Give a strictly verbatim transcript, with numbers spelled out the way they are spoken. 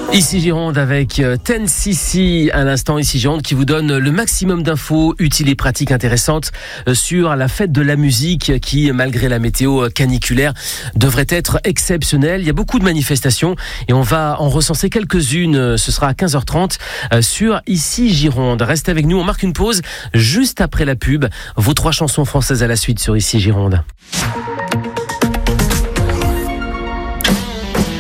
Ici Gironde avec Ten C C à l'instant, ici Gironde qui vous donne le maximum d'infos utiles et pratiques intéressantes sur la fête de la musique qui, malgré la météo caniculaire, devrait être exceptionnelle. Il y a beaucoup de manifestations et on va en recenser quelques-unes. Ce sera à quinze heures trente sur Ici Gironde. Restez avec nous, on marque une pause juste après la pub. Vos trois chansons françaises à la suite sur Ici Gironde. Vous connaissez ça ?